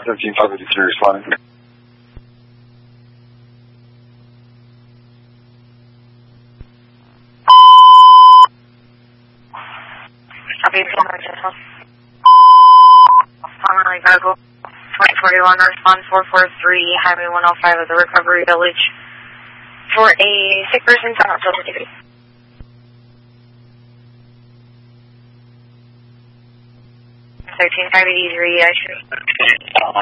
15583 responding. Formerly Gargle, 2041, respond 443, Highway 105 of the Recovery Village for a sick person from October 3. 13583, I should.